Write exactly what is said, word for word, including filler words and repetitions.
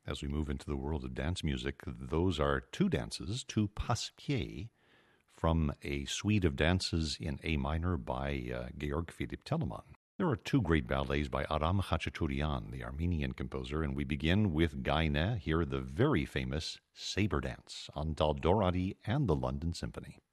As we move into the world of dance music, those are two dances, two passepieds, from a suite of dances in A minor by uh, Georg Philipp Telemann. There are two great ballets by Aram Khachaturian, the Armenian composer, and we begin with Gaine, here the very famous Sabre Dance on Dal Doradi and the London Symphony.